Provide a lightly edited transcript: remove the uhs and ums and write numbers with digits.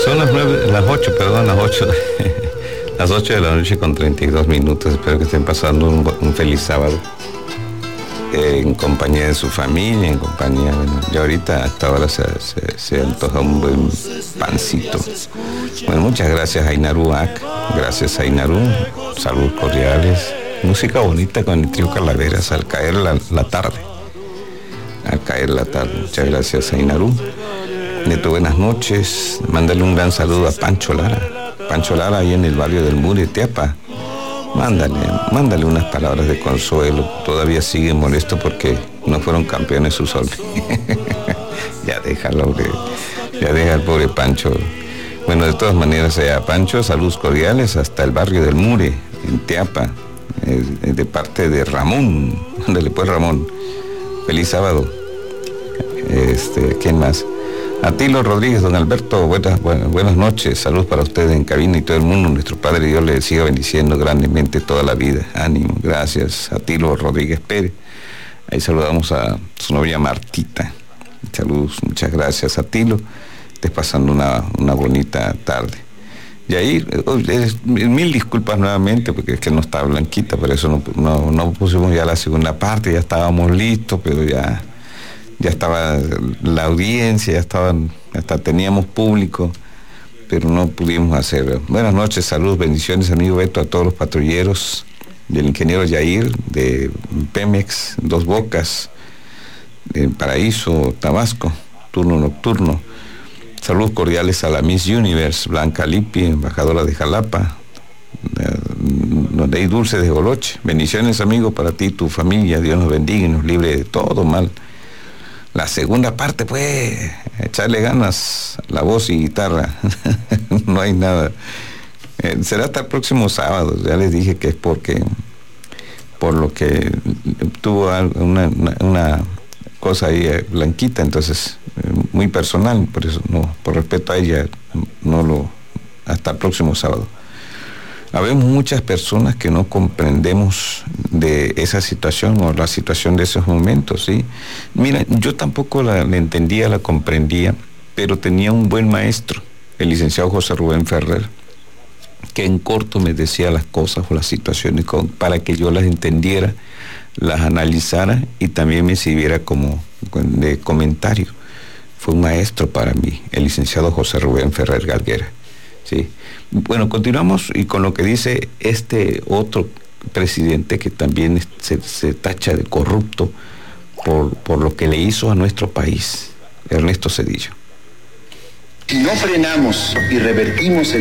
Son las 8, perdón, las 8. Las 8 de la noche con 32 minutos. Espero que estén pasando un feliz sábado. En compañía de su familia, en compañía, bueno, ya ahorita a esta hora se antoja un buen pancito. Bueno, muchas gracias a Inaru Ac, gracias a Inaru, saludos cordiales, música bonita con el trío Calaveras al caer la tarde. Muchas gracias a Inaru. Neto, buenas noches. Mándale un gran saludo a Pancho Lara ahí en el barrio del Mure, Teapa. Mándale unas palabras de consuelo. Todavía sigue molesto porque no fueron campeones sus hombres. Ya deja el pobre Pancho. Bueno, de todas maneras, a Pancho, saludos cordiales hasta el barrio del Mure, en Teapa, de parte de Ramón. Ándale pues, Ramón. Feliz sábado. ¿Quién más? Atilo Rodríguez, don Alberto, buenas noches, saludos para ustedes en cabina y todo el mundo. Nuestro Padre Dios le siga bendiciendo grandemente toda la vida. Ánimo, gracias. Atilo Rodríguez Pérez. Ahí saludamos a su novia Martita. Saludos, muchas gracias, Atilo. Estés pasando una bonita tarde. Y ahí, mil disculpas nuevamente, porque es que no está Blanquita, por eso no pusimos ya la segunda parte, ya estábamos listos, pero ya estaba la audiencia, hasta teníamos público, pero no pudimos hacerlo. Buenas noches, saludos, bendiciones, amigo Beto, a todos los patrulleros, del ingeniero Yair, de Pemex, Dos Bocas, de Paraíso, Tabasco, turno nocturno. Saludos cordiales a la Miss Universe, Blanca Lipi, embajadora de Jalapa, donde hay dulce de Goloche. Bendiciones, amigo, para ti y tu familia. Dios nos bendiga y nos libre de todo mal. La segunda parte, pues, echarle ganas, la voz y guitarra. No hay nada. Será hasta el próximo sábado. Ya les dije que es por lo que tuvo una cosa ahí Blanquita, entonces muy personal, por eso por respeto a ella, hasta el próximo sábado. Habemos muchas personas que no comprendemos de esa situación o la situación de esos momentos, ¿sí? Mira, yo tampoco la entendía, la comprendía, pero tenía un buen maestro, el licenciado José Rubén Ferrer, que en corto me decía las cosas o las situaciones para que yo las entendiera, las analizara y también me sirviera como de comentario. Fue un maestro para mí, el licenciado José Rubén Ferrer Galguera, ¿sí? Bueno, continuamos y con lo que dice este otro presidente que también se tacha de corrupto por lo que le hizo a nuestro país, Ernesto Zedillo. Si no frenamos y revertimos el